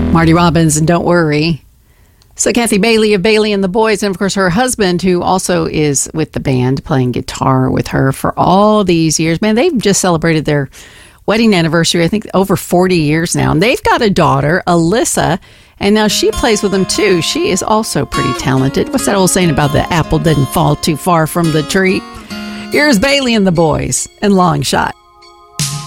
Marty Robbins and Don't Worry. So Kathy Bailey of Bailey and the Boys, and of course her husband, who also is with the band playing guitar with her for all these years. Man, they've just celebrated their wedding anniversary, I think over 40 years now. And they've got a daughter, Alyssa, and now she plays with them too. She is also pretty talented. What's that old saying about the apple didn't fall too far from the tree? Here's Bailey and the Boys and Long Shot.